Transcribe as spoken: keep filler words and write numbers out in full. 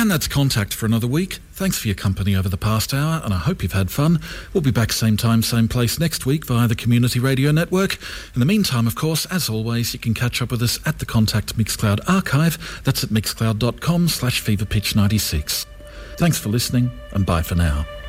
And that's Contact for another week. Thanks for your company over the past hour, and I hope you've had fun. We'll be back same time, same place next week via the Community Radio Network. In the meantime, of course, as always, you can catch up with us at the Contact Mixcloud archive. That's at mixcloud.com slash feverpitch96. Thanks for listening, and bye for now.